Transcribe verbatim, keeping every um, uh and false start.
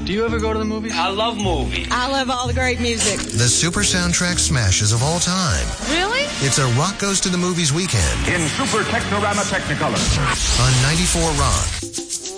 Do you ever go to the movies? I love movies. I love all the great music. The super soundtrack smashes of all time. Really? It's a Rock Goes to the Movies weekend. In Super Technorama Technicolor. On ninety-four Rock.